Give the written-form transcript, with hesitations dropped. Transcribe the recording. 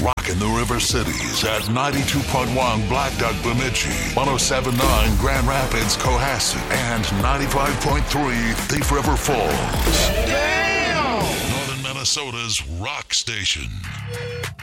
Rocking the River Cities at 92.1 Black Duck Bemidji, 107.9 Grand Rapids, Cohasset, and 95.3 Thief River Falls. Damn! Northern Minnesota's rock station.